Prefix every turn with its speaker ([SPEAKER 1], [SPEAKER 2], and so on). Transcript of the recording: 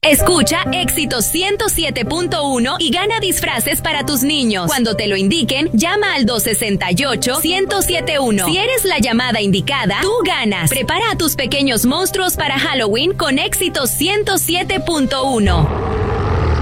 [SPEAKER 1] Escucha Éxito 107.1 y gana disfraces para tus niños. Cuando te lo indiquen, llama al 268-1071. Si eres la llamada indicada, tú ganas. Prepara a tus pequeños monstruos para Halloween con Éxito 107.1.